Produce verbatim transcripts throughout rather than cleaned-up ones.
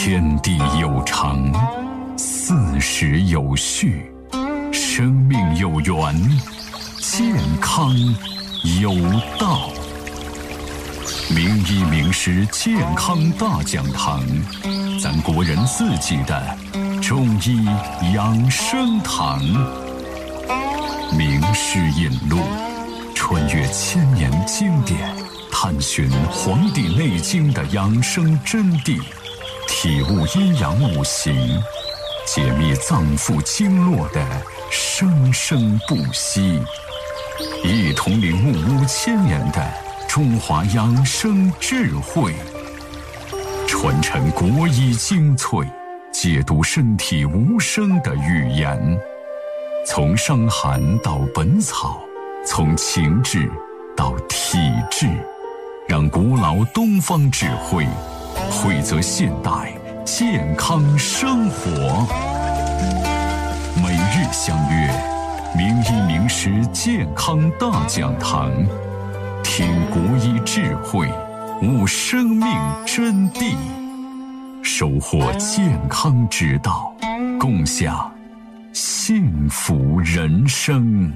天地有常，四时有序，生命有源，健康有道。名医名师健康大讲堂，咱国人自己的中医养生堂。名师引路，穿越千年经典，探寻《黄帝内经》的养生真谛，体悟阴阳五行，解密脏腑经络的生生不息，一同领悟五千年的中华养生智慧，传承国医精粹，解读身体无声的语言。从伤寒到本草，从情志到体质，让古老东方智慧汇泽现代健康生活。每日相约名医名师健康大讲堂，听国医智慧，悟生命真谛，收获健康之道，共享幸福人生。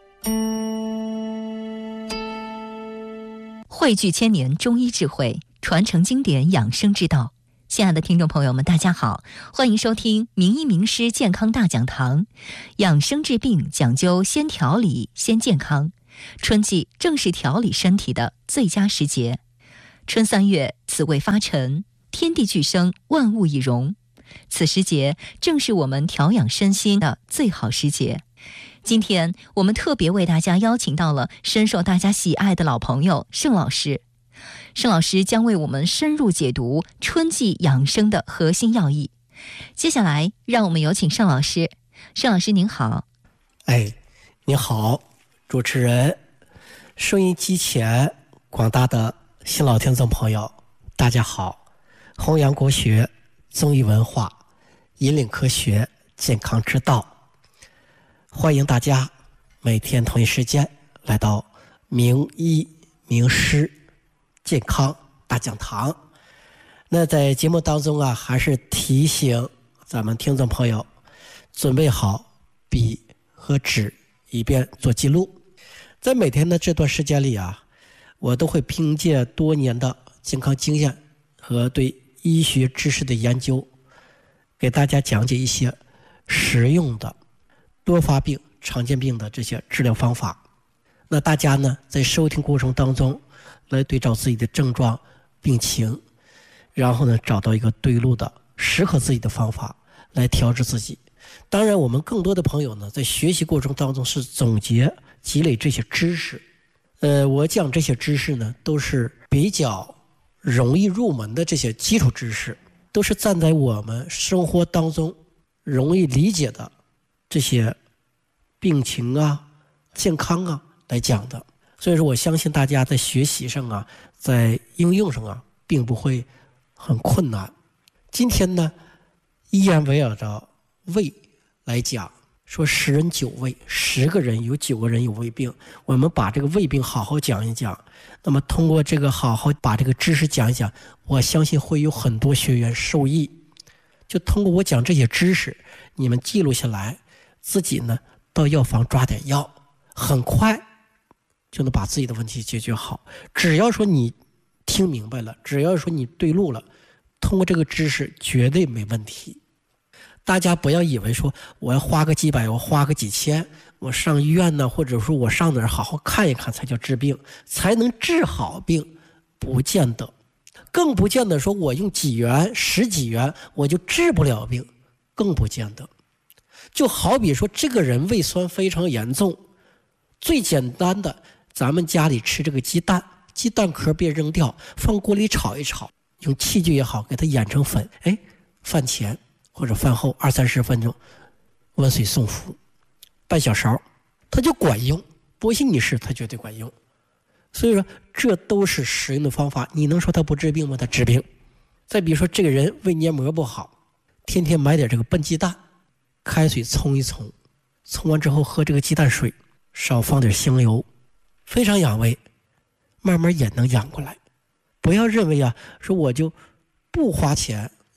汇聚千年中医智慧，传承经典养生之道。亲爱的听众朋友们，大家好，欢迎收听名医名师健康大讲堂。养生治病讲究先调理先健康，春季正是调理身体的最佳时节。春三月，此谓发陈，天地俱生，万物以荣。此时节正是我们调养身心的最好时节。今天我们特别为大家邀请到了深受大家喜爱的老朋友盛老师。盛老师将为我们深入解读春季养生的核心要义。接下来让我们有请盛老师。盛老师您好。 哎，你好，主持人，收音机前广大的新老听众朋友，大家好。弘扬国学，综艺文化，引领科学健康之道，欢迎大家每天同一时间来到名医名师健康大讲堂。那在节目当中啊，还是提醒咱们听众朋友准备好笔和纸，以便做记录。在每天的这段时间里啊，我都会凭借多年的健康经验和对医学知识的研究，给大家讲解一些实用的多发病常见病的这些治疗方法。那大家呢，在收听过程当中来对照自己的症状病情，然后呢找到一个对路的适合自己的方法来调治自己。当然我们更多的朋友呢，在学习过程当中是总结积累这些知识。呃，我讲这些知识呢，都是比较容易入门的这些基础知识，都是站在我们生活当中容易理解的这些病情啊、健康啊来讲的。所以说我相信大家在学习上啊，在应用上啊，并不会很困难。今天呢，依然围绕着胃来讲，说十人九胃，十个人有九个人有胃病，我们把这个胃病好好讲一讲。那么通过这个好好把这个知识讲一讲，我相信会有很多学员受益。就通过我讲这些知识，你们记录下来，自己呢到药房抓点药，很快就能把自己的问题解决好。只要说你听明白了，只要说你对路了，通过这个知识绝对没问题。大家不要以为说我要花个几百，我花个几千，我上医院呢，或者说我上哪儿好好看一看才叫治病，才能治好病，不见得。更不见得说我用几元十几元我就治不了病，更不见得。就好比说这个人胃酸非常严重，最简单的，咱们家里吃这个鸡蛋，鸡蛋壳别扔掉，放锅里炒一炒，用器具也好给它研成粉，哎，饭前或者饭后二三十分钟温水送服，半小勺，它就管用。不信你试，它绝对管用。所以说这都是实用的方法，你能说它不治病吗？它治病。再比如说这个人胃黏膜不好，天天买点这个笨鸡蛋，开水冲一冲，冲完之后喝这个鸡蛋水，少放点香油，非常养胃，慢慢也能养过来。不要认为啊，说我就不花钱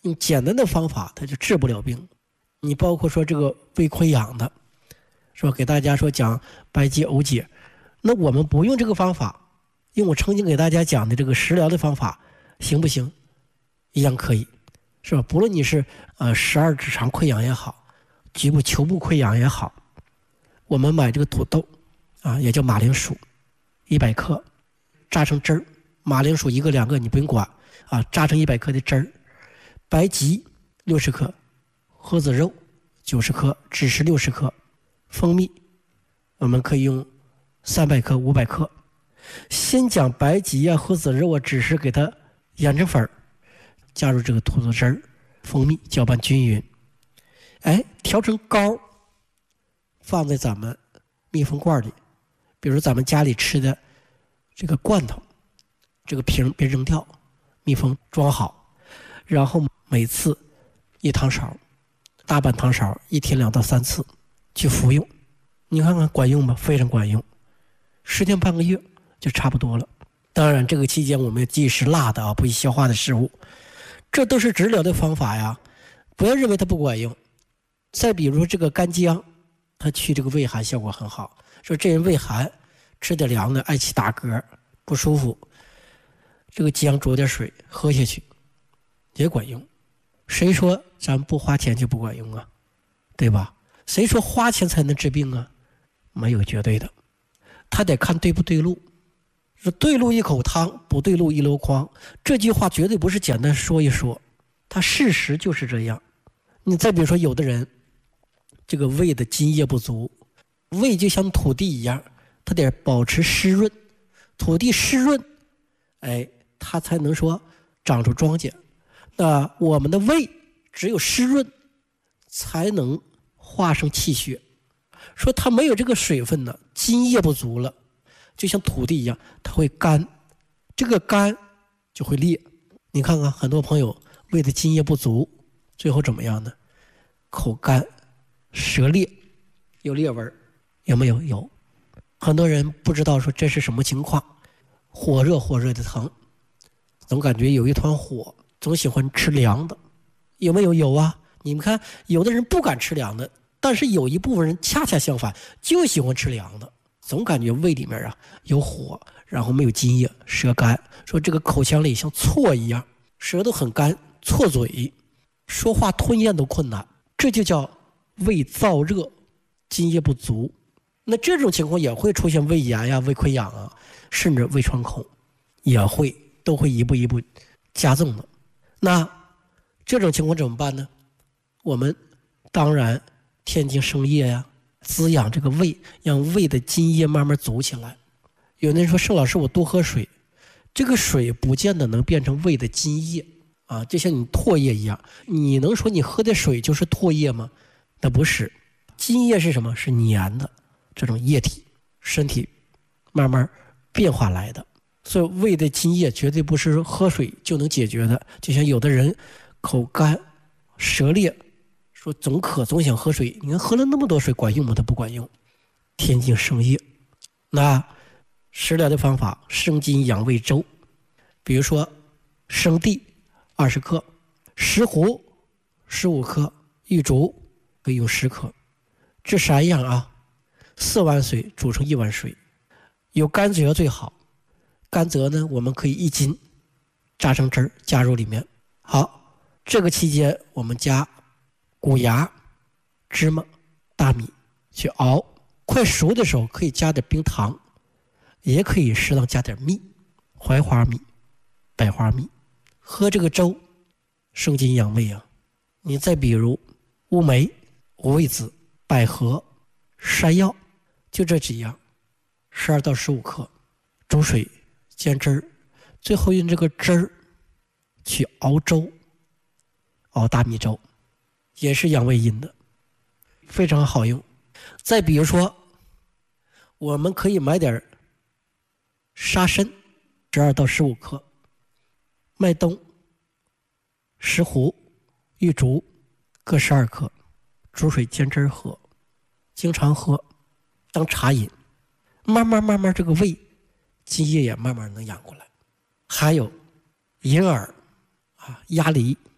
用简单的方法它就治不了病。你包括说这个胃溃疡的，说给大家说讲白及藕解，那我们不用这个方法，用我曾经给大家讲的这个食疗的方法行不行？一样可以，是吧？不论你是呃十二指肠溃疡也好，局部球部溃疡也好，我们买这个土豆啊，也叫马铃薯，一百克，榨成汁儿，马铃薯一个两个你不用管啊，榨成一百克的汁儿，白及六十克，鸽子肉九十克，枳实六十克，蜂蜜我们可以用三百克、五百克。先将白及啊、鸽子肉啊、枳实给它研成粉儿，加入这个土豆汁儿、蜂蜜，搅拌均匀。哎，调成膏，放在咱们密封罐里，比如咱们家里吃的这个罐头，这个瓶别扔掉，密封装好，然后每次一汤勺，大半汤勺，一天两到三次去服用。你看看管用吗？非常管用，十天半个月就差不多了。当然这个期间我们忌食辣的啊，不宜消化的食物，这都是治疗的方法呀，不要认为它不管用。再比如说这个干姜，它去这个胃寒效果很好，说这人胃寒吃点凉的爱起打嗝不舒服，这个姜煮点水喝下去也管用。谁说咱不花钱就不管用啊？对吧？谁说花钱才能治病啊？没有绝对的，他得看对不对路。说对路一口汤，不对路一箩筐，这句话绝对不是简单说一说，它事实就是这样。你再比如说有的人这个胃的津液不足，胃就像土地一样，它得保持湿润，土地湿润，哎，它才能说长出庄稼。那我们的胃只有湿润才能化生气血，说它没有这个水分呢，津液不足了，就像土地一样，它会干，这个干就会裂。你看看很多朋友胃的津液不足，最后怎么样呢？口干舌裂，有裂纹，有没有？有。很多人不知道说这是什么情况，火热火热的疼，总感觉有一团火，总喜欢吃凉的，有没有？有啊。你们看有的人不敢吃凉的，但是有一部分人恰恰相反，就喜欢吃凉的，总感觉胃里面啊有火，然后没有津液，舌干，说这个口腔里像错一样，舌头很干，错嘴，说话吞咽都困难，这就叫胃燥热，津液不足。那这种情况也会出现胃炎呀、胃溃疡啊，甚至胃穿孔，也会都会一步一步加重的。那这种情况怎么办呢？我们当然天津生液呀，滋养这个胃，让胃的津液慢慢足起来。有人说盛老师我多喝水，这个水不见得能变成胃的津液啊，就像你唾液一样，你能说你喝的水就是唾液吗？那不是，津液是什么？是黏的这种液体，身体慢慢变化来的。所以胃的津液绝对不是喝水就能解决的。就像有的人口干舌裂，说总渴总想喝水，你看喝了那么多水管用吗？它不管用。天津生液，那食疗的方法，生津养胃粥，比如说生地二十克，石斛十五克，玉竹可以用十克，这三样啊，四碗水煮成一碗水，有甘蔗最好，甘蔗呢我们可以一斤榨成汁儿加入里面。好，这个期间我们加谷芽、芝麻、大米去熬，快熟的时候可以加点冰糖，也可以适当加点蜜，槐花蜜、百花蜜，喝这个粥生津养胃啊。你再比如乌梅、五味子、百合、山药，就这几样，十二到十五克，煮水煎汁儿，最后用这个汁儿去熬粥，熬大米粥，也是养胃阴的，非常好用。再比如说我们可以买点沙参，十二到十五克，麦冬、石斛、玉竹各十二克，煮水煎汁喝，经常喝当茶饮，慢慢慢慢这个胃津液也慢慢能养过来。还有银耳啊、鸭梨、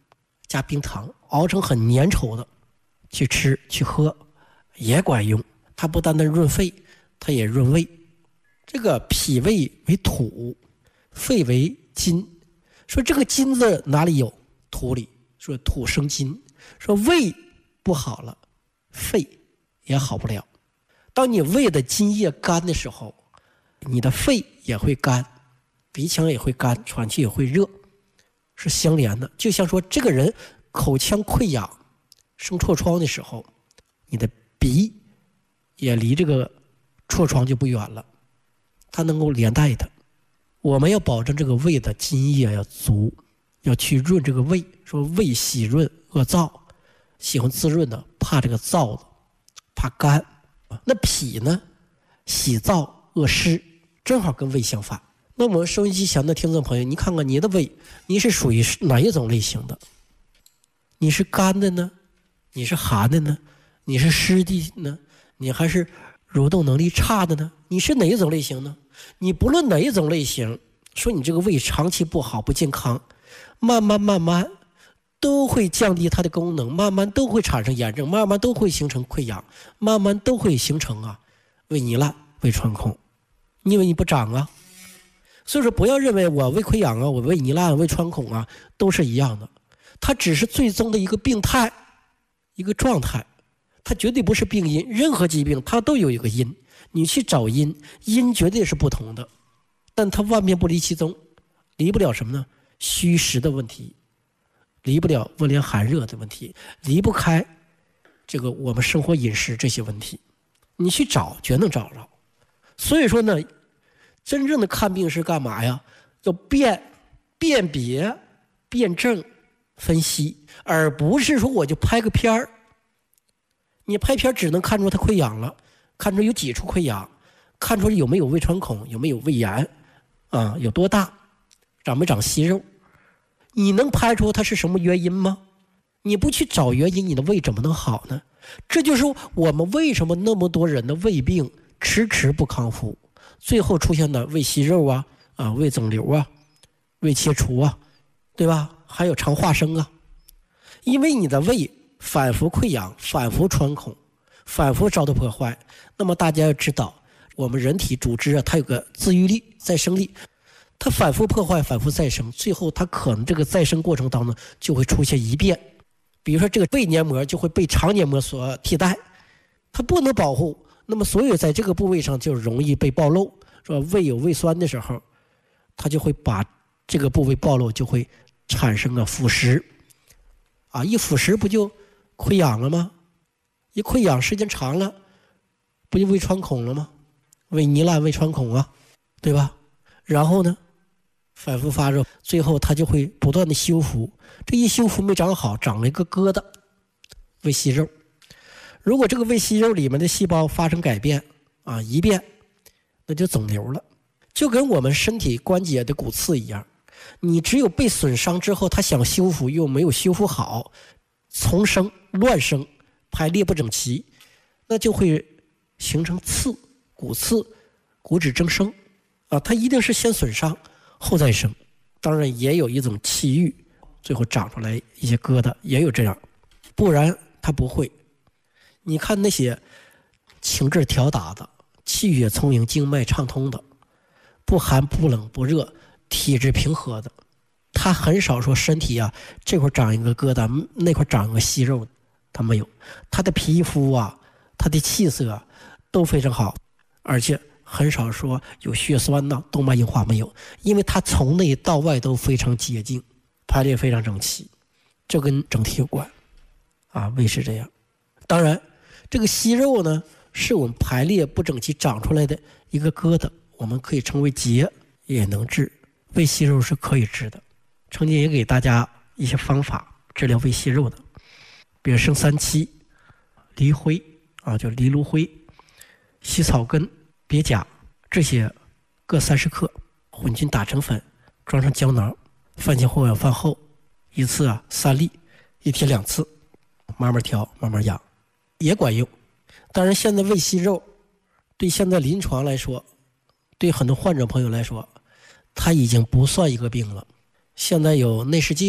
加冰糖熬成很粘稠的去吃去喝也管用。它不单单润肺，它也润胃。这个脾胃为土，肺为金。说这个金字哪里有？土里。说土生金。说胃不好了，肺也好不了。当你胃的津液干的时候，你的肺也会干，鼻腔也会干，喘气也会热，是相连的。就像说这个人口腔溃疡生痤疮的时候，你的鼻也离这个痤疮就不远了，它能够连带的。我们要保证这个胃的津液要足，要去润这个胃。说胃喜润恶燥，喜欢滋润的，怕这个燥的，怕干。那脾呢，喜燥恶湿，正好跟胃相反。那我们收音机前的听众朋友，你看看你的胃，你是属于哪一种类型的？你是干的呢？你是寒的呢？你是湿的呢？你还是蠕动能力差的呢？你是哪一种类型呢？你不论哪一种类型，说你这个胃长期不好不健康，慢慢慢慢都会降低它的功能，慢慢都会产生炎症，慢慢都会形成溃疡，慢慢都会形成啊胃糜烂、胃穿孔。你以为你不长啊？所以说不要认为我胃溃疡啊，我胃糜烂、胃穿孔啊都是一样的，它只是最终的一个病态，一个状态，它绝对不是病因。任何疾病它都有一个因，你去找因，因绝对是不同的，但它万变不离其宗，离不了什么呢？虚实的问题，离不了温凉寒热的问题，离不开这个我们生活饮食这些问题，你去找绝能找着。所以说呢，真正的看病是干嘛呀？要辨辨别、辩证、分析，而不是说我就拍个片儿。你拍片只能看出它溃疡了，看出有几处溃疡，看出有没有胃穿孔，有没有胃炎啊，有多大，长没长息肉。你能拍出它是什么原因吗？你不去找原因，你的胃怎么能好呢？这就是我们为什么那么多人的胃病迟迟不康复，最后出现的胃息肉啊、啊胃肿瘤啊、胃切除啊，对吧？还有肠化生啊，因为你的胃反复溃疡、反复穿孔、反复遭到破坏。那么大家要知道，我们人体组织啊，它有个自愈力、再生力。它反复破坏，反复再生，最后它可能这个再生过程当中就会出现异变。比如说这个胃黏膜就会被肠黏膜所替代，它不能保护，那么所以在这个部位上就容易被暴露。说胃有胃酸的时候，它就会把这个部位暴露，就会产生了腐蚀啊，一腐蚀不就溃疡了吗？一溃疡时间长了，不就胃穿孔了吗？胃糜烂、胃穿孔啊，对吧？然后呢，反复发热，最后它就会不断的修复，这一修复没长好，长了一个疙瘩，胃息肉。如果这个胃息肉里面的细胞发生改变啊，异变，那就肿瘤了。就跟我们身体关节的骨刺一样，你只有被损伤之后，它想修复又没有修复好，重生、乱生、排列不整齐，那就会形成刺、骨刺、骨质增生。啊，它一定是先损伤后再生，当然也有一种气郁，最后长出来一些疙瘩，也有这样，不然它不会。你看那些情志调达的、气血充盈、经脉畅通的、不寒不冷不热、体质平和的，他很少说身体啊这块长一个疙瘩，那块长一个息肉，他没有。他的皮肤啊，他的气色啊都非常好，而且很少说有血栓呐、动脉硬化，没有，因为它从内到外都非常洁净，排列非常整齐，这跟整体有关啊，胃是这样。当然这个息肉呢是我们排列不整齐长出来的一个疙瘩，我们可以称为结，也能治。胃息肉是可以治的，曾经也给大家一些方法治疗胃息肉的，比如生三七、梨灰啊，就藜芦灰、洗草根、鳖甲，这些各三十克，混均打成粉，装上胶囊，饭前或晚饭后一次啊三粒，一天两次，慢慢调，慢慢养，也管用。当然，现在胃息肉对现在临床来说，对很多患者朋友来说，它已经不算一个病了。现在有内视镜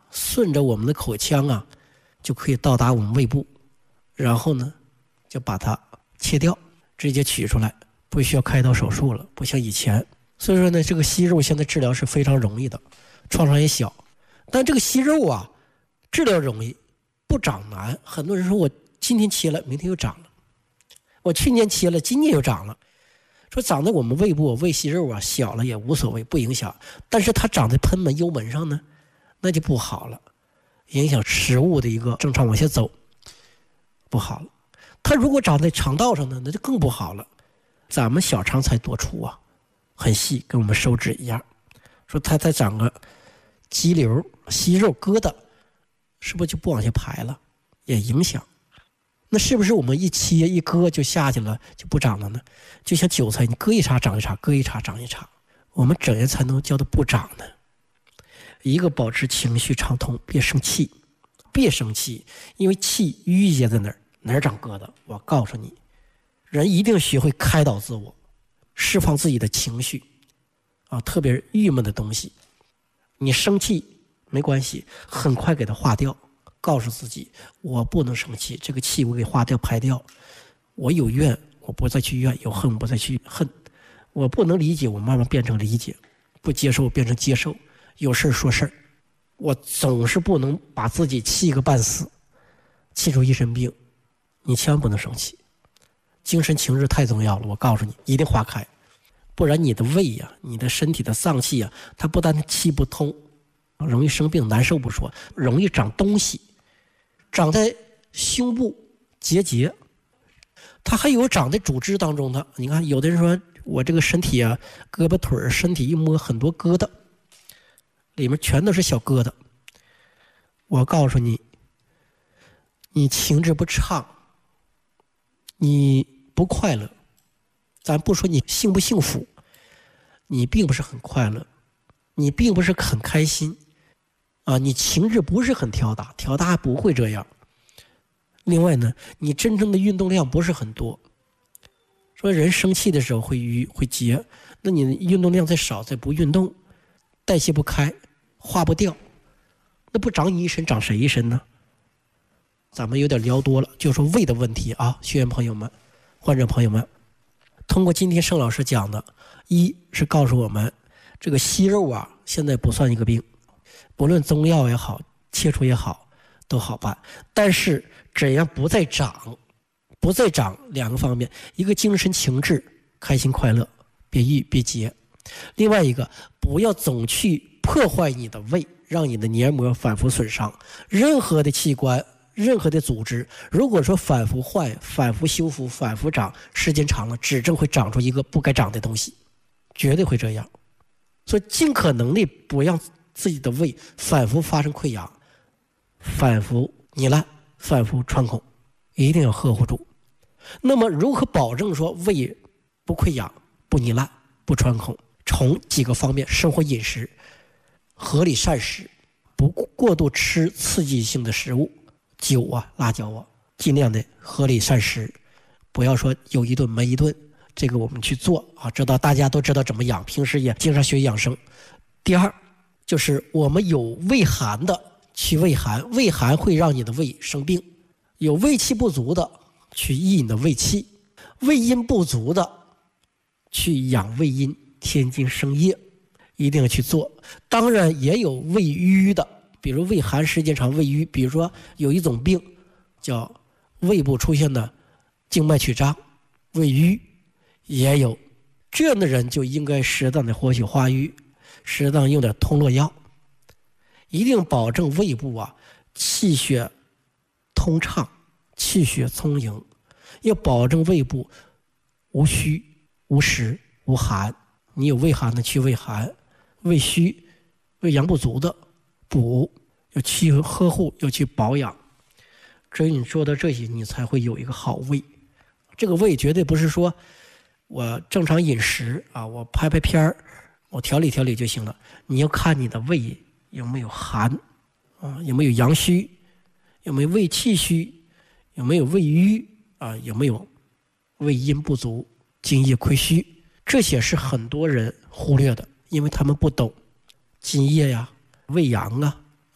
顺着我们的口腔啊，就可以到达我们胃部，然后呢，就把它切掉，直接取出来，不需要开刀手术了，不像以前。所以说呢，这个息肉现在治疗是非常容易的，创伤也小。但这个息肉啊，治疗容易，不长难。很多人说我今天切了，明天又长了；我去年切了，今年又长了。说长在我们胃部胃息肉啊，小了也无所谓，不影响。但是它长在贲门幽门上呢，那就不好了，影响食物的一个正常往下走，不好了。它如果长在肠道上呢，那就更不好了。咱们小肠才多粗啊，很细，跟我们手指一样。说它再长个肌瘤、息肉、疙瘩，是不是就不往下排了，也影响。那是不是我们一切一割就下去了，就不长了呢？就像韭菜，你割一茬长一茬，割一茬长一茬，我们怎样才能叫它不长呢？一个保持情绪畅通，别生气，别生气，因为气郁结在哪儿，哪儿长疙瘩？我告诉你，人一定学会开导自我，释放自己的情绪啊，特别是郁闷的东西，你生气没关系，很快给它化掉。告诉自己，我不能生气，这个气我给化掉排掉。我有怨，我不再去怨；有恨，我不再去恨。我不能理解，我慢慢变成理解；不接受，变成接受。有事说事儿，我总是不能把自己气个半死，气出一身病。你千万不能生气，精神情志太重要了。我告诉你，一定化开，不然你的胃呀、啊，你的身体的脏器啊，它不但气不通，容易生病难受不说，容易长东西。长在胸部结节，它还有长在组织当中的。你看，有的人说我这个身体啊，胳膊腿身体一摸很多疙瘩，里面全都是小疙瘩。我告诉你，你情志不畅，你不快乐，咱不说你幸不幸福，你并不是很快乐，你并不是很开心。啊，你情志不是很调达，调达不会这样。另外呢，你真正的运动量不是很多。说人生气的时候会淤会结，那你运动量再少，再不运动，代谢不开，化不掉，那不长你一身，长谁一身呢？咱们有点聊多了，就说胃的问题啊，学员朋友们、患者朋友们，通过今天盛老师讲的，一是告诉我们，这个息肉啊，现在不算一个病。不论中药也好，切除也好，都好办。但是怎样不再长，不再长两个方面，一个精神情志开心快乐，别郁别结；另外一个不要总去破坏你的胃，让你的黏膜反复损伤。任何的器官，任何的组织，如果说反复坏、反复修复、反复长，时间长了，指正会长出一个不该长的东西，绝对会这样。所以尽可能的不让自己的胃反复发生溃疡，反复糜烂，反复穿孔，一定要呵护住。那么如何保证说胃不溃疡、不糜烂、不穿孔？从几个方面：生活饮食合理膳食，不过度吃刺激性的食物，酒啊、辣椒啊，尽量的合理膳食，不要说有一顿没一顿。这个我们去做啊，知道大家都知道怎么养，平时也经常学养生。第二，就是我们有胃寒的去胃寒，胃寒会让你的胃生病；有胃气不足的去益你的胃气，胃阴不足的去养胃阴，添精生液，一定要去做。当然也有胃瘀的，比如胃寒时间长胃瘀，比如说有一种病叫胃部出现的静脉曲张、胃瘀，也有这样的人就应该适当的活血化瘀，适当用点通络药，一定保证胃部啊气血通畅，气血充盈，要保证胃部无虚无实无寒。你有胃寒的去胃寒，胃虚胃阳不足的补，要去呵护，要去保养。只有你做到这些，你才会有一个好胃。这个胃绝对不是说我正常饮食啊，我拍拍片儿，我调理调理就行了。你要看你的胃有没有寒啊，有没有阳虚，有没有胃气虚，有没有胃瘀啊，有没有胃阴不足、津液亏虚，这些是很多人忽略的，因为他们不懂津液呀、胃阳啊、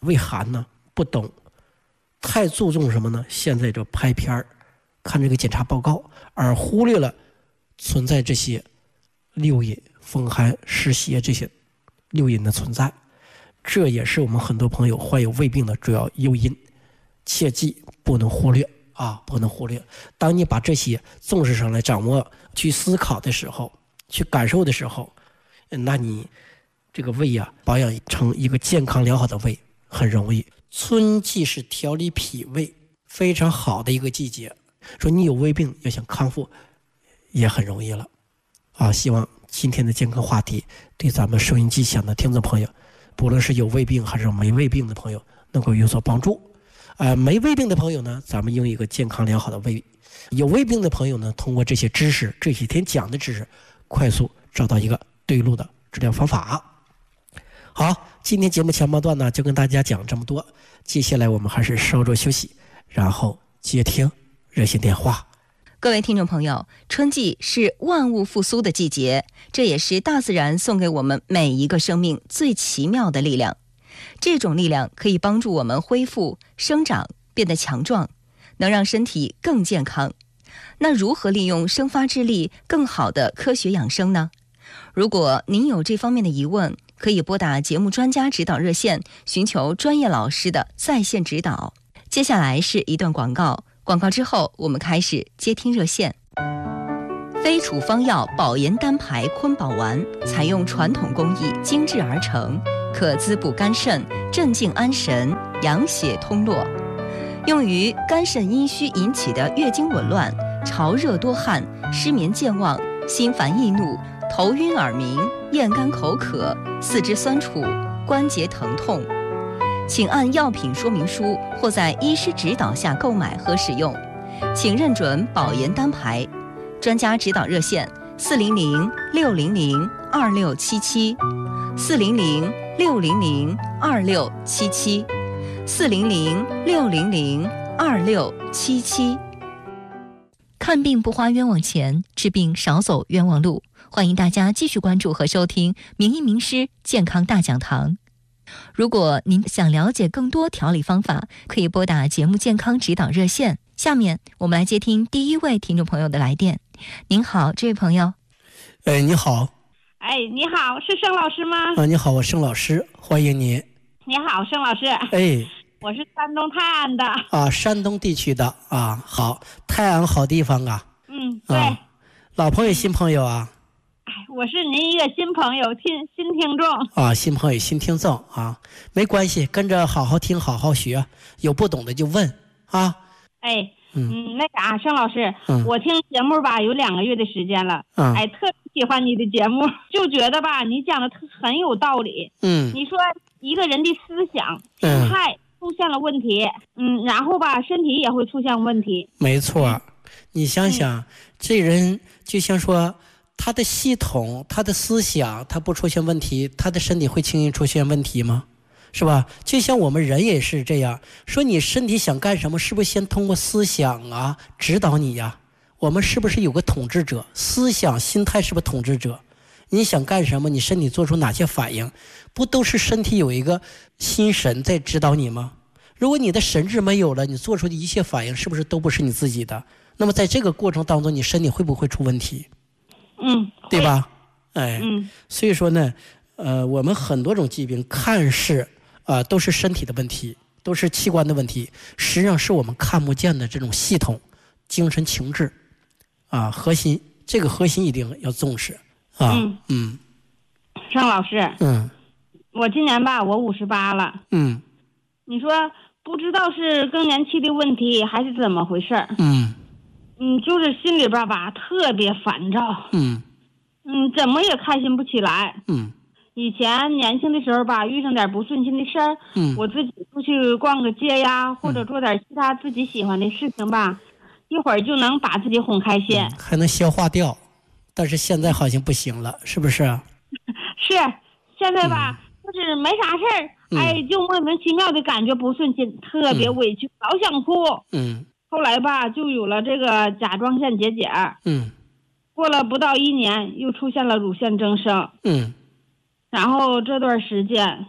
胃寒呢，不懂，太注重什么呢？现在这拍片儿，看这个检查报告，而忽略了存在这些六淫、风寒、湿邪这些六淫的存在，这也是我们很多朋友患有胃病的主要诱因，切记不能忽略啊，不能忽略。当你把这些重视上来、掌握、去思考的时候，去感受的时候，那你这个胃呀、啊，保养成一个健康良好的胃很容易。春季是调理脾胃非常好的一个季节，说你有胃病要想康复也很容易了啊！希望今天的健康话题对咱们收音机前的听众朋友，不论是有胃病还是没胃病的朋友能够有所帮助。呃，没胃病的朋友呢，咱们用一个健康良好的胃；有胃病的朋友呢，通过这些知识，这几天讲的知识，快速找到一个对路的治疗方法。好，今天节目前半段呢，就跟大家讲这么多。接下来我们还是稍作休息，然后接听热线电话。 各位听众朋友，春季是万物复苏的季节，这也是大自然送给我们每一个生命最奇妙的力量。这种力量可以帮助我们恢复、生长，变得强壮，能让身体更健康。那如何利用生发之力更好的科学养生呢？如果您有这方面的疑问，可以拨打节目专家指导热线，寻求专业老师的在线指导。接下来是一段广告，广告之后我们开始接听热线。非处方药保研单排坤宝丸采用传统工艺精制而成，可滋补肝肾，镇静安神，养血通络，用于肝肾阴虚引起的月经紊乱、潮热多汗、失眠健忘、心烦易怒、头晕耳鸣、咽干口渴、四肢酸楚、关节疼痛。请按药品说明书或在医师指导下购买和使用，请认准保研单排。专家指导热线：四零零六零零二六七七，四零零六零零二六七七，四零零六零零二六七七。看病不花冤枉钱，治病少走冤枉路。欢迎大家继续关注和收听名医名师健康大讲堂。如果您想了解更多调理方法，可以拨打节目健康指导热线。下面我们来接听第一位听众朋友的来电。您好，这位朋友。 哎，你好。 哎，你好，是盛老师吗？ 啊，你好，我盛老师，欢迎您。 你好，盛老师。 哎， 我是山东泰安的。 啊，山东地区的啊，好，泰安好地方啊。 嗯，对。 啊、老朋友，新朋友啊。 我是您一个新朋友，新新听众啊，新朋友新听众啊，没关系，跟着好好听，好好学，有不懂的就问啊。 哎，嗯，嗯那啥，盛老师、 嗯， 我听节目吧有两个月的时间了， 嗯， 哎，特别喜欢你的节目，就觉得吧，你讲的很有道理。 嗯， 你说一个人的思想、心态出现了问题，嗯，然后吧，身体也会出现问题。 没错，你想想， 嗯、 这人就像说。他的系统，他的思想，他不出现问题，他的身体会轻易出现问题吗？是吧？就像我们人也是这样，说你身体想干什么，是不是先通过思想啊指导你呀？我们是不是有个统治者？思想、心态是不是统治者？你想干什么，你身体做出哪些反应，不都是身体有一个心神在指导你吗？如果你的神智没有了，你做出的一切反应是不是都不是你自己的？那么在这个过程当中，你身体会不会出问题？ 嗯， 对吧？哎， 嗯， 所以说呢，呃，我们很多种疾病看似啊、呃、都是身体的问题，都是器官的问题，实际上是我们看不见的这种系统、精神情志啊核心，这个核心一定要重视啊。 嗯嗯， 盛老师， 嗯， 我今年吧，我五十八了。 嗯， 你说不知道是更年期的问题还是怎么回事？ 嗯。 嗯，就是心里边吧特别烦躁， 嗯， 嗯，怎么也开心不起来。 嗯， 以前年轻的时候吧，遇上点不顺心的事儿， 嗯， 我自己出去逛个街呀，或者做点其他自己喜欢的事情吧，一会儿就能把自己哄开心， 嗯、还能消化掉。但是现在好像不行了，是不是？ 是，现在吧、嗯、就是没啥事儿、嗯，哎，就莫名其妙的感觉不顺心，特别委屈，老、嗯、想哭。 嗯。 后来吧，就有了这个甲状腺结节。 嗯， 过了不到一年，又出现了乳腺增生。 嗯， 然后这段时间，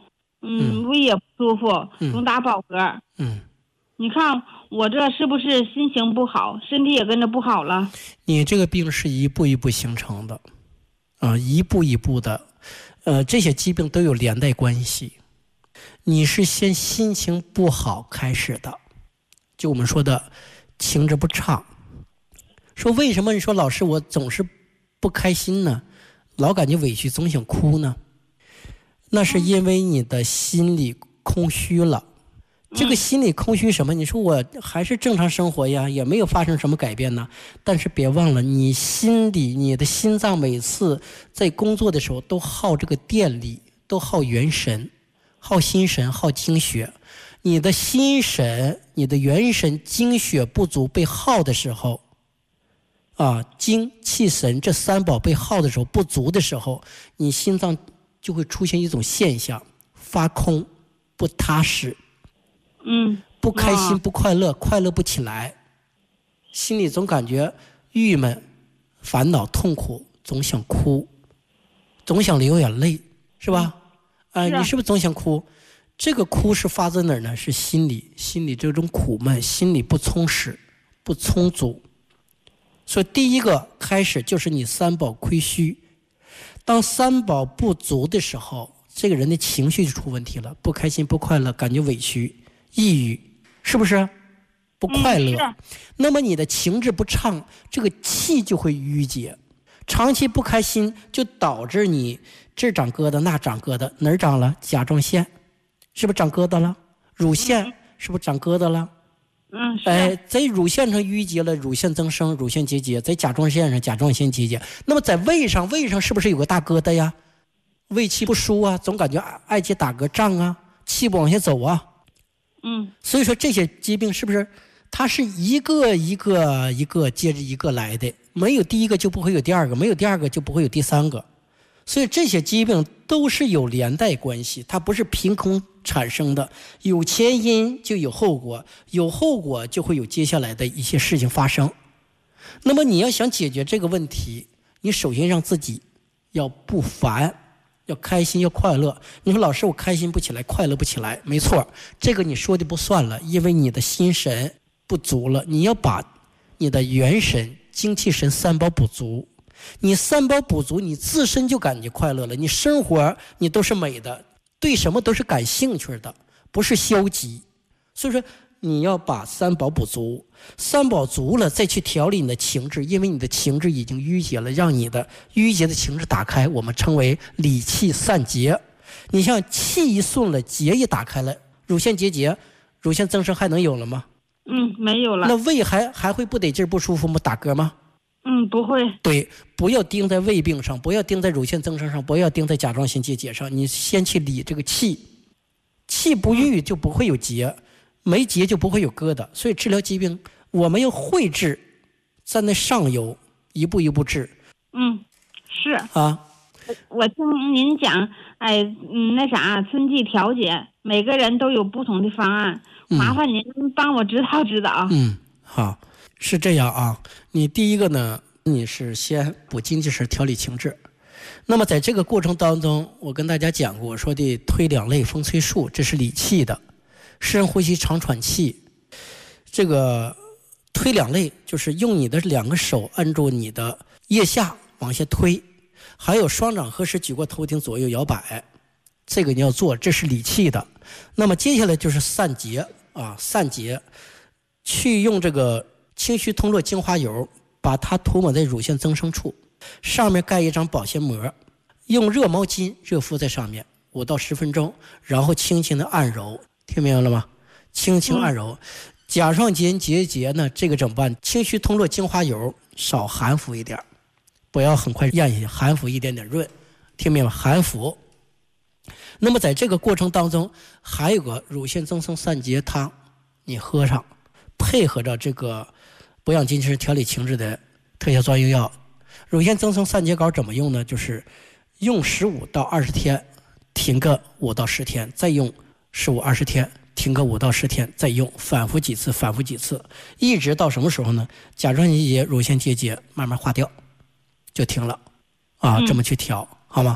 嗯，胃也不舒服，总打饱嗝。 嗯， 你看我这是不是心情不好，身体也跟着不好了？ 你这个病是一步一步形成的，啊，一步一步的，呃，这些疾病都有连带关系。你是先心情不好开始的，就我们说的情志不畅。说为什么你说老师我总是不开心呢？老感觉委屈，总想哭呢？那是因为你的心里空虚了。这个心理空虚什么？你说我还是正常生活呀，也没有发生什么改变呢。但是别忘了，你心里你的心脏每次在工作的时候都耗这个电力，都耗元神，耗心神，耗精血。你的心神、你的元神、精血不足被耗的时候，啊，精气神这三宝被耗的时候不足的时候，你心脏就会出现一种现象，发空，不踏实。 嗯， 不开心不快乐，快乐不起来，心里总感觉郁闷、烦恼、痛苦，总想哭，总想流眼泪，是吧？哎、呃，你是不是总想哭？这个哭是发自哪儿呢？是心里，心里这种苦闷，心里不充实、不充足。所以第一个开始就是你三宝亏虚。当三宝不足的时候，这个人的情绪就出问题了，不开心、不快乐，感觉委屈。抑郁，是不是不快乐、嗯、那么你的情志不畅，这个气就会郁结，长期不开心就导致你这长疙瘩那长疙瘩，哪儿长了？甲状腺是不是长疙瘩了？乳腺是不是长疙瘩了？ 嗯， 哎，在乳腺上淤结了，乳腺增生，乳腺结节；在甲状腺上，甲状腺结节。那么在胃上，胃上是不是有个大疙瘩呀？胃气不舒啊，总感觉爱结打嗝胀啊，气不往下走啊。 嗯， 所以说这些疾病是不是它是一个一个一个接着一个来的，没有第一个就不会有第二个，没有第二个就不会有第三个。所以这些疾病都是有连带关系，它不是凭空产生的，有前因就有后果，有后果就会有接下来的一些事情发生。那么你要想解决这个问题，你首先让自己要不烦，要开心，要快乐。你说老师我开心不起来，快乐不起来，没错，这个你说的不算了，因为你的心神不足了。你要把你的元神、精气神三宝补足，你三宝补足，你自身就感觉快乐了，你生活你都是美的，对什么都是感兴趣的，不是消极。所以说你要把三宝补足，三宝足了再去调理你的情志，因为你的情志已经淤结了，让你的淤结的情志打开，我们称为理气散结。你像气一顺了，结一打开了，乳腺结节、乳腺增生还能有了吗？ 嗯，没有了。 那胃还还会不得劲不舒服吗？打嗝吗？ 嗯，不会。 对，不要盯在胃病上，不要盯在乳腺增生上，不要盯在甲状腺结节上，你先去理这个气，气不郁就不会有结，没结就不会有疙瘩。所以治疗疾病我们要会治，站在上游一步一步治。 嗯，是啊。 我听您讲，哎，嗯，那啥，春季调节，每个人都有不同的方案， 嗯、 麻烦您帮我指导指导。 嗯，好，是这样啊。你第一个呢，你是先补精气神，调理情志。那么在这个过程当中，我跟大家讲过，我说的推两肋、风吹树，这是理气的，深呼吸、长喘气。这个推两肋就是用你的两个手按住你的腋下往下推。还有双掌合十举过头顶，左右摇摆，这个你要做，这是理气的。那么接下来就是散结啊，散结，去用这个清虚通络精华油，把它涂抹在乳腺增生处，上面盖一张保鲜膜，用热毛巾热敷在上面五到十分钟，然后轻轻的按揉，听明白了吗？轻轻按揉。嗯、甲状腺结节呢，这个怎么办？清虚通络精华油少含服一点。不要很快咽下去，含服一点点润，听明白吗？含服。那么在这个过程当中，还有个乳腺增生散结汤，你喝上，配合着这个补养精气神、调理情志的特效专用药。乳腺增生散结膏怎么用呢？就是用十五到二十天，停个五到十天，再用十五二十天，停个五到十天，再用，反复几次，反复几次，一直到什么时候呢？甲状腺结节、乳腺结节慢慢化掉。就停了，啊，这么去调，好吗？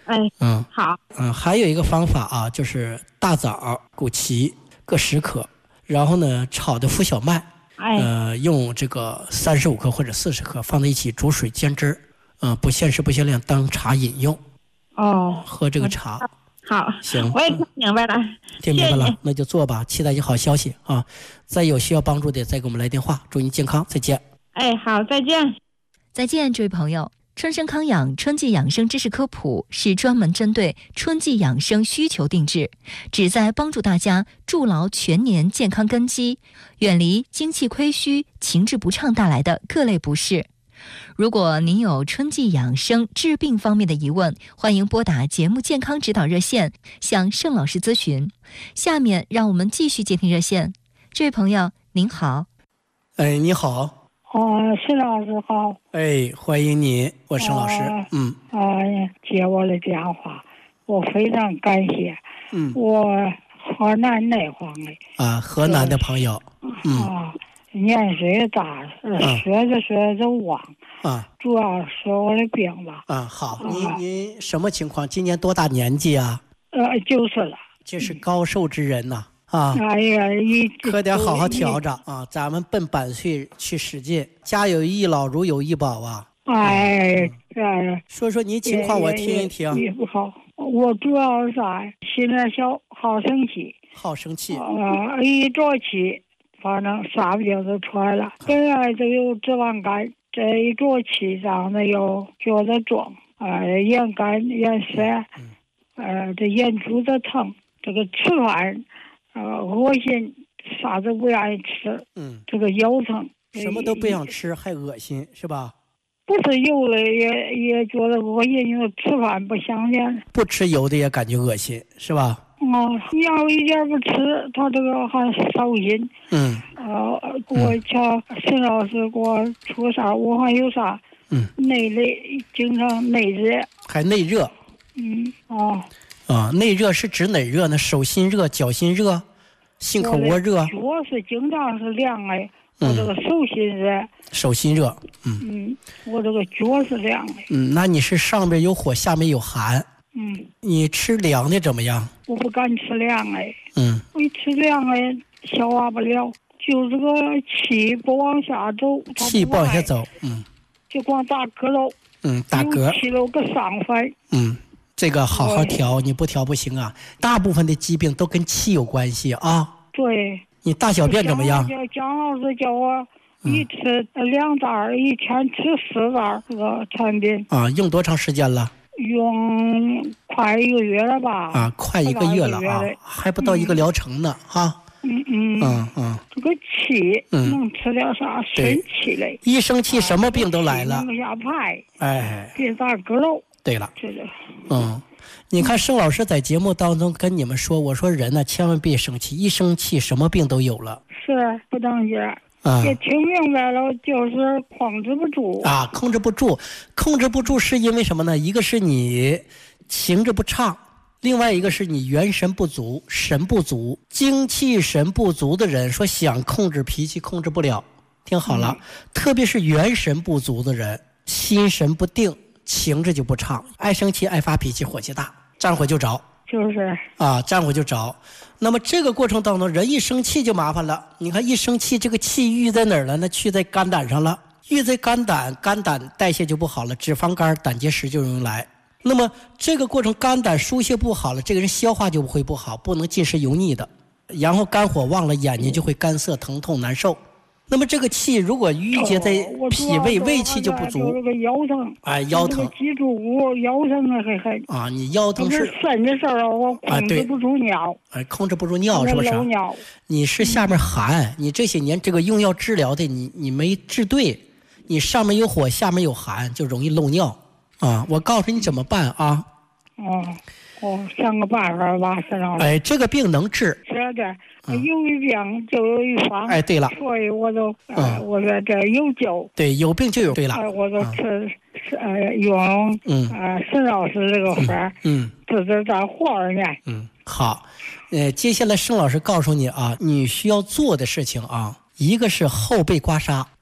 哎， 嗯， 好， 嗯，还有一个方法啊，就是大枣、枸杞各十克，然后呢炒的浮小麦， 哎， 呃，用这个三十五克或者四十克放在一起煮水煎汁儿，嗯、呃，不限时不限量，当茶饮用。 哦， 喝这个茶。 好， 行， 我也听明白了， 听明白了， 谢谢那就做吧，期待你好消息啊！再有需要帮助的，再给我们来电话。祝你健康，再见。 哎，好，再见。 再见，这位朋友。春生康养春季养生知识科普是专门针对春季养生需求定制，旨在帮助大家筑牢全年健康根基，远离精气亏虚、情志不畅带来的各类不适。如果您有春季养生治病方面的疑问，欢迎拨打节目健康指导热线向盛老师咨询。下面让我们继续接听热线。这位朋友您好。 哎，你好。 哦，盛老师好。 哎，欢迎你，我盛老师。 呃、 嗯。 呃，接我的电话，我非常感谢。 嗯。 我河南内黄的。 啊，河南的朋友。嗯。 啊，年岁大，学着学着忘。 啊。 主要是我的病吧。 啊，好，您您什么情况？今年多大年纪啊？ 呃，九十了。 这是高寿之人呐。啊， 哎呀，一可得好好调着啊！咱们奔百岁去使劲，家有一老如有一宝啊！ 哎，哎， 说说您情况，我听一听。 不好，我主要是啥？心里小，好生气， 好生气。 啊，一着气，反正啥病都出来了。本来就有脂肪肝，这一着气上的又觉得重，啊，眼干眼涩，呃，这眼珠子疼，这个吃饭。呃，恶心，啥都不愿意吃。嗯，这个腰疼， 什么都不想吃，还恶心，是吧？ 不吃油的也也觉得恶心，因为吃饭不香甜。 不吃油的也感觉恶心，是吧？ 哦，你要一点不吃，他这个还烧心。 嗯。 呃，给我瞧沈老师给我出啥？我还有啥？ 嗯。 内热，经常内热。 还内热。 嗯。哦。 啊，内热是指哪热呢？手心热、脚心热、心口窝热。 脚是经常是凉哎，我这个手心热。 手心热， 嗯。嗯，我这个脚是凉的。 嗯，那你是上边有火，下面有寒。 嗯。 你吃凉的怎么样？ 我不敢吃凉哎。 嗯。 我一吃凉哎，消化不了，就这个气不往下走。 气不往下走，嗯。 就光打嗝喽。 嗯，打嗝。 气了个上翻。 嗯。这个好好调，你不调不行啊！大部分的疾病都跟气有关系啊。 对。 你大小便怎么样？ 姜老师叫我一吃两袋，一天吃四袋这个产品。 啊，用多长时间了？ 用快一个月了吧？ 啊，快一个月了啊，还不到一个疗程呢，哈。 嗯嗯嗯嗯。 这个气能吃点啥？生气嘞。 一生气什么病都来了。 能下排。 哎。 别打嗝喽。 对了， 是的， 嗯，你看盛老师在节目当中跟你们说，我说人呢千万别生气，一生气什么病都有了。 是不当心，啊，也听明白了，就是控制不住啊，控制不住，控制不住是因为什么呢？一个是你情志不畅，另外一个是你元神不足，神不足，精气神不足的人说想控制脾气控制不了。听好了，嗯、特别是元神不足的人，心神不定。情志就不畅，爱生气、爱发脾气、火气大，沾火就着， 就是啊，沾火就着。那么这个过程当中，人一生气就麻烦了。你看，一生气，这个气郁在哪儿了？那去在肝胆上了，郁在肝胆，肝胆代谢就不好了，脂肪肝、胆结石就容易来。那么这个过程，肝胆疏泄不好了，这个人消化就会不好，不能进食油腻的，然后肝火旺了，眼睛就会干涩、疼痛、难受。那么这个气如果郁结在脾胃，胃气就不足。 这个腰疼， 哎，腰疼。 脊柱骨腰疼啊，很很。 啊，你腰疼是肾的事儿，我控制不住尿。 哎，控制不住尿是不是？ 漏尿。 你是下面寒，你这些年这个用药治疗的，你你没治对，你上面有火，下面有寒，就容易漏尿啊。我告诉你怎么办啊？ 哦。哦，想个办法吧，沈老师。 哎，这个病能治。 是的，有一病就有一方。 哎，对了。 所以我就，呃、我说这有救。 对，有病就有。对了。 呃、我就吃，呃，用，嗯，呃，沈老师这个法， 嗯， 治治这活儿呢。 嗯，好，呃，接下来沈老师告诉你啊，你需要做的事情啊，一个是后背刮痧。 哦。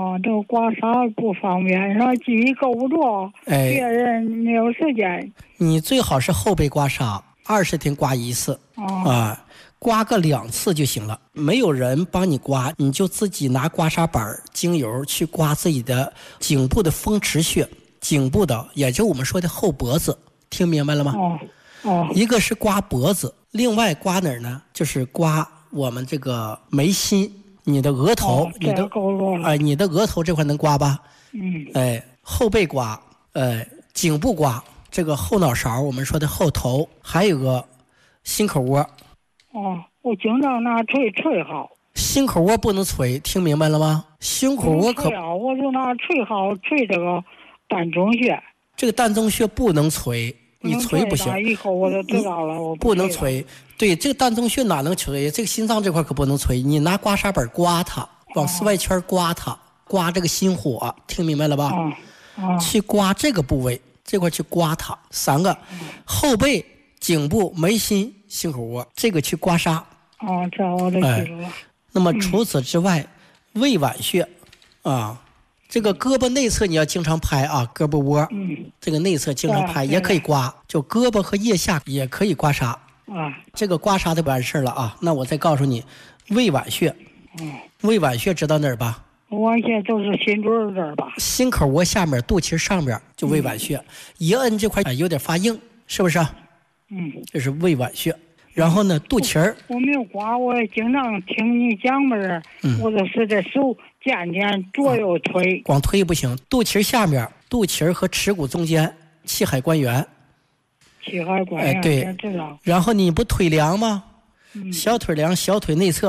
啊，这刮痧不方便，说自己够不着， 哎， 别人没有时间。 你最好是后背刮痧，二十天刮一次， 啊、 啊，刮个两次就行了。没有人帮你刮，你就自己拿刮痧板、精油去刮自己的颈部的风池穴，颈部的，也就我们说的后脖子，听明白了吗？ 哦哦， 一个是刮脖子，另外刮哪儿呢？就是刮我们这个眉心，你的额头， 哦、 你的够了， 哎、呃，你的额头这块能刮吧？ 嗯， 哎，后背刮，哎，颈部刮，这个后脑勺，我们说的后头，还有个心口窝。 哦，我经常拿锤锤好。 心口窝不能捶，听明白了吗？心口窝可啊，我就拿锤好锤这个膻中穴。 这个膻中穴不能捶，你捶不行。 以后我就知道了，我不能捶。对，这个膻中穴哪能捶？这个心脏这块可不能捶，你拿刮痧板刮它，往四外圈刮它，刮这个心火，听明白了吧？ 啊啊、 去刮这个部位，这块去刮它，三个，后背、颈部、眉心、心口窝，这个去刮痧。 哦，这我都记住了。 哎、那么除此之外，嗯、胃脘穴，啊。这个胳膊内侧你要经常拍啊，胳膊窝， 嗯， 这个内侧经常拍，也可以刮，就胳膊和腋下也可以刮痧。 啊， 这个刮痧就完事了啊。那我再告诉你，胃脘穴， 嗯， 胃脘穴知道哪儿吧？ 我现在都是心椎这儿吧。 心口窝下面，肚脐上面就胃脘穴，嗯、一摁这块有点发硬，是不是？ 嗯， 这是胃脘穴。然后呢，肚脐儿我没有刮，我也经常听你讲吧儿， 嗯、 我就是这手渐渐左右推， 啊、光推不行。肚脐下面，肚脐和耻骨中间，气海关元。 气海关元， 哎，对， 知道。 然后你不腿凉吗？ 嗯、 小腿凉，小腿内侧。